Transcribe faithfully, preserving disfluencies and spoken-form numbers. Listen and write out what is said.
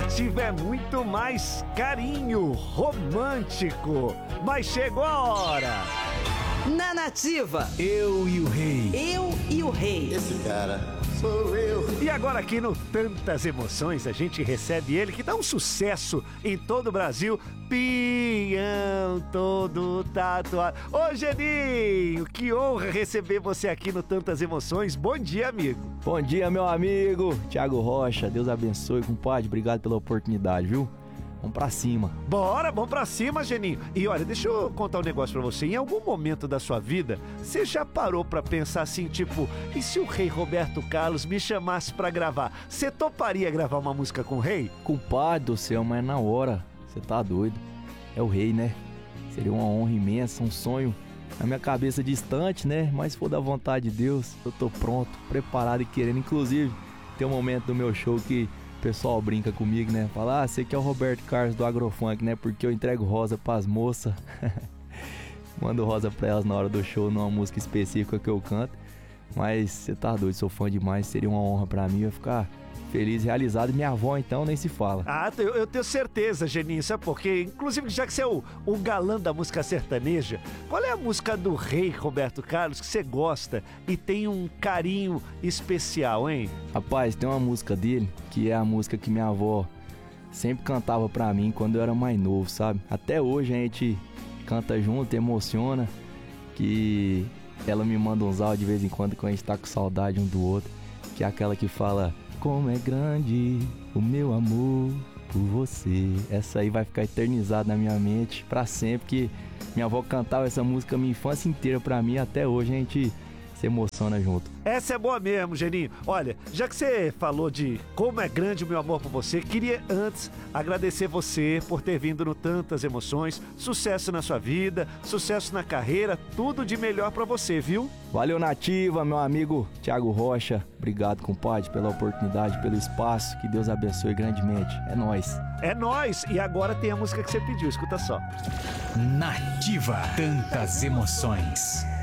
Nativa é muito mais carinho, romântico. Mas chegou a hora. Na Nativa, Eu e o Rei. eu e o rei. Esse cara sou eu. E agora aqui no Tantas Emoções a gente recebe ele que dá um sucesso em todo o Brasil. Pião todo tatuado. Ô Geninho, que honra receber você aqui no Tantas Emoções. Bom dia, amigo. Bom dia, meu amigo Thiago Rocha. Deus abençoe, compadre. Obrigado pela oportunidade, viu? Vamos pra cima. Bora, vamos pra cima, Geninho. E olha, deixa eu contar um negócio pra você. Em algum momento da sua vida, você já parou pra pensar assim, tipo, e se o Rei Roberto Carlos me chamasse pra gravar? Você toparia gravar uma música com o Rei? Compadre do céu, mas na hora. Você tá doido. É o rei, né? Seria uma honra imensa, um sonho na minha cabeça distante, né? Mas se for da vontade de Deus, eu tô pronto, preparado e querendo. Inclusive, tem um momento do meu show que o pessoal brinca comigo, né? Fala, ah, você que é o Roberto Carlos do Agrofunk, né? Porque eu entrego rosa pras moças. Mando rosa pra elas na hora do show, numa música específica que eu canto. Mas você tá doido, sou fã demais. Seria uma honra pra mim, eu ia ficar feliz, realizado. Minha avó, então, nem se fala. Ah, eu, eu tenho certeza, Geninho, sabe por quê? Inclusive, já que você é o, o galã da música sertaneja, qual é a música do Rei Roberto Carlos que você gosta e tem um carinho especial, hein? Rapaz, tem uma música dele que é a música que minha avó sempre cantava pra mim quando eu era mais novo, sabe? Até hoje a gente canta junto, emociona, que ela me manda uns áudios de vez em quando quando a gente tá com saudade um do outro, que é aquela que fala: como é grande o meu amor por você. Essa aí vai ficar eternizada na minha mente pra sempre, que minha avó cantava essa música a minha infância inteira pra mim, até hoje a gente se emociona junto. Essa é boa mesmo, Geninho. Olha, já que você falou de como é grande o meu amor por você, queria antes agradecer você por ter vindo no Tantas Emoções. Sucesso na sua vida, sucesso na carreira, tudo de melhor pra você, viu? Valeu, Nativa, meu amigo Thiago Rocha. Obrigado, compadre, pela oportunidade, pelo espaço. Que Deus abençoe grandemente. É nóis. É nóis! E agora tem a música que você pediu, escuta só. Nativa, tantas emoções.